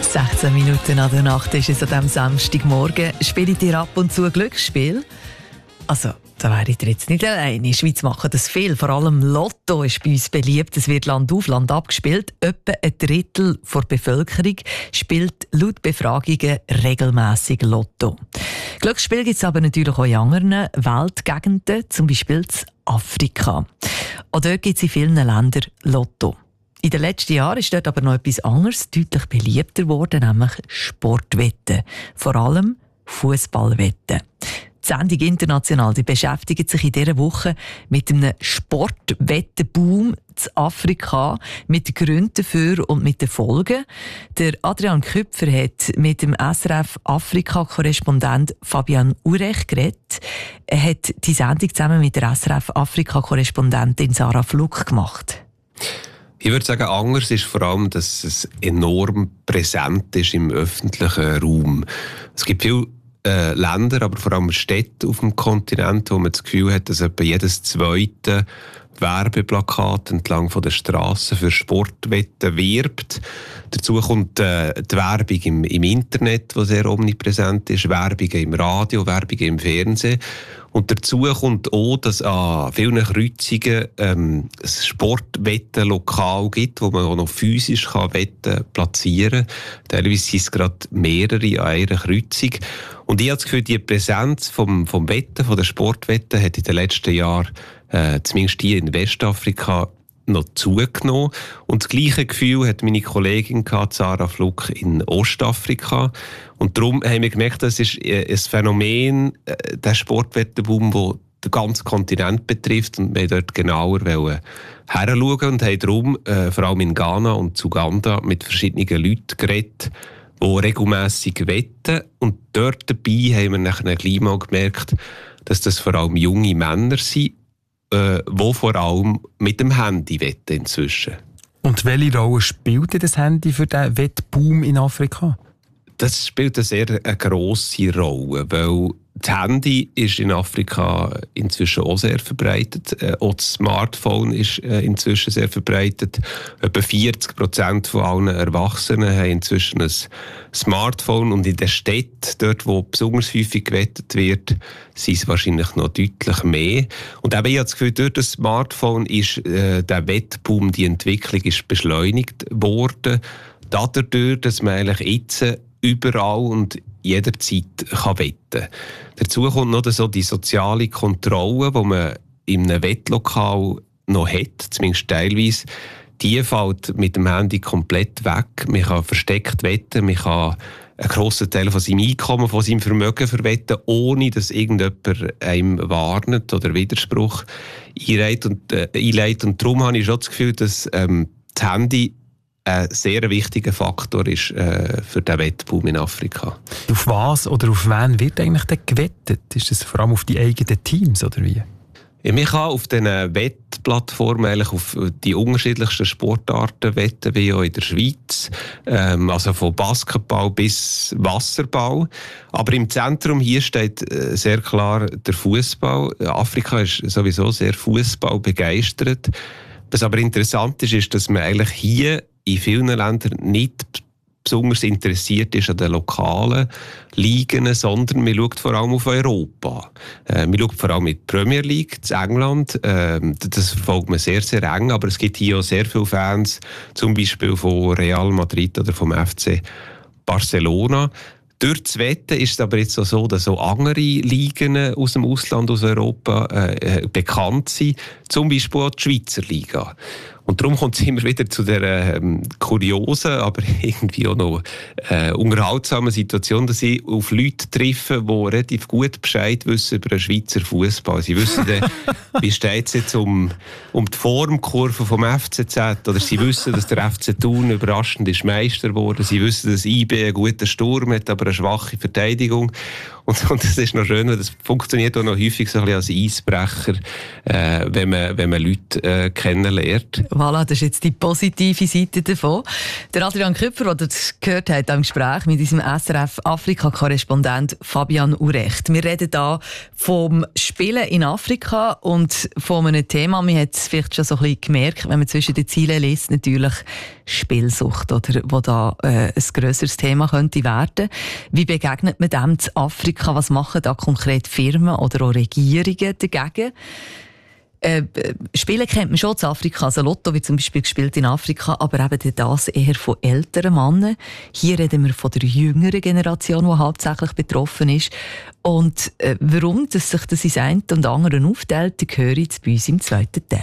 16 Minuten nach der Nacht ist es an diesem Samstagmorgen. Spielt ihr ab und zu Glücksspiel? Also, da wäre ich jetzt nicht allein. In der Schweiz machen das viel. Vor allem Lotto ist bei uns beliebt. Es wird Land auf Land abgespielt. Etwa ein Drittel der Bevölkerung spielt laut Befragungen regelmässig Lotto. Glücksspiel gibt es aber natürlich auch in anderen Weltgegenden, zum Beispiel in Afrika. Auch dort gibt es in vielen Ländern Lotto. In den letzten Jahren ist dort aber noch etwas anderes deutlich beliebter geworden, nämlich Sportwetten. Vor allem Fußballwetten. Die Sendung «International» die beschäftigt sich in dieser Woche mit einem Sportwettenboom in Afrika, mit den Gründen dafür und mit den Folgen. Der Adrian Küpfer hat mit dem SRF-Afrika-Korrespondent Fabian Urech geredet. Er hat die Sendung zusammen mit der SRF-Afrika-Korrespondentin Sarah Fluck gemacht. Ich würde sagen, anders ist vor allem, dass es enorm präsent ist im öffentlichen Raum. Es gibt viele Länder, aber vor allem Städte auf dem Kontinent, wo man das Gefühl hat, dass etwa jedes zweite Werbeplakat entlang von der Straße für Sportwetten wirbt. Dazu kommt die Werbung im Internet, die sehr omnipräsent ist, Werbung im Radio, Werbung im Fernsehen. Und dazu kommt auch, dass es an vielen Kreuzungen ein Sportwettenlokal gibt, wo man auch noch physisch Wetten platzieren kann. Teilweise sind es gerade mehrere an einer Kreuzung. Und ich habe das Gefühl, die Präsenz vom Wetten, von der Sportwetten, hat in den letzten Jahren, zumindest hier in Westafrika, noch zugenommen. Und das gleiche Gefühl hat meine Kollegin Sarah Fluck in Ostafrika. Und darum haben wir gemerkt, das ist ein Phänomen, der Sportwettenboom, der den ganzen Kontinent betrifft. Und wir wollten dort genauer heranschauen und haben darum vor allem in Ghana und Uganda mit verschiedenen Leuten geredet, die regelmässig wetten. Und dort dabei haben wir nachher gleich mal gemerkt, dass das vor allem junge Männer sind, die vor allem mit dem Handy wetten inzwischen. Und welche Rolle spielt das Handy für den Wettboom in Afrika? Das spielt eine sehr grosse Rolle, weil das Handy ist in Afrika inzwischen auch sehr verbreitet. Auch das Smartphone ist inzwischen sehr verbreitet. Etwa 40% von allen Erwachsenen haben inzwischen ein Smartphone. Und in den Städten, dort wo besonders häufig gewettet wird, sind es wahrscheinlich noch deutlich mehr. Und eben, ich habe das Gefühl, durch das Smartphone ist der Wettboom, die Entwicklung ist beschleunigt worden. Dadurch, dass man eigentlich jetzt überall und jederzeit wetten kann. Dazu kommt noch so die soziale Kontrolle, die man in einem Wettlokal noch hat, zumindest teilweise. Die fällt mit dem Handy komplett weg. Man kann versteckt wetten, man kann einen grossen Teil von seinem Einkommen, von seinem Vermögen verwetten, ohne dass irgendjemand einem warnt oder Widerspruch einleitet. Und darum habe ich schon das Gefühl, dass das Handy ein sehr wichtiger Faktor ist für den Wettboom in Afrika. Auf was oder auf wen wird eigentlich denn gewettet? Ist das vor allem auf die eigenen Teams oder wie? Ja, man kann auf diesen Wettplattformen eigentlich auf die unterschiedlichsten Sportarten wetten, wie auch in der Schweiz. Also von Basketball bis Wasserball. Aber im Zentrum hier steht sehr klar der Fußball. Afrika ist sowieso sehr Fußball begeistert. Was aber interessant ist, dass man eigentlich hier in vielen Ländern nicht besonders interessiert ist an den lokalen Ligen, sondern man schaut vor allem auf Europa. Man schaut vor allem in die Premier League in England. Das verfolgt man sehr, sehr eng, aber es gibt hier auch sehr viele Fans, zum Beispiel von Real Madrid oder vom FC Barcelona. Durch das Wetten ist es aber jetzt so, dass auch andere Ligen aus dem Ausland, aus Europa bekannt sind, zum Beispiel auch die Schweizer Liga. Und darum kommt es immer wieder zu der kuriosen, aber irgendwie auch noch unterhaltsamen Situation, dass ich auf Leute treffe, die relativ gut Bescheid wissen über den Schweizer Fußball. Sie wissen dann, wie steht es jetzt um die Formkurve vom FCZ, oder sie wissen, dass der FC Thun überraschend ist Meister geworden. Sie wissen, dass IB einen guten Sturm hat, aber eine schwache Verteidigung. Und das ist noch schön, weil das funktioniert auch noch häufig so ein bisschen als Eisbrecher, wenn man Leute kennenlernt. Voilà, das ist jetzt die positive Seite davon. Der Adrian Küpfer, den ihr gehört habt im Gespräch mit unserem SRF-Afrika-Korrespondent Fabian Urecht. Wir reden hier vom Spielen in Afrika und von einem Thema, man hat es vielleicht schon so ein bisschen gemerkt, wenn man zwischen den Zielen liest, natürlich Spielsucht, oder, wo da ein grösseres Thema könnte werden. Wie begegnet man dem in Afrika? Was machen da konkret Firmen oder auch Regierungen dagegen? Spielen kennt man schon in Afrika, also Lotto wird zum Beispiel gespielt in Afrika, aber eben das eher von älteren Männern. Hier reden wir von der jüngeren Generation, die hauptsächlich betroffen ist. Und warum dass sich das ins eine und andere aufteilt, höre ich bei uns im zweiten Teil.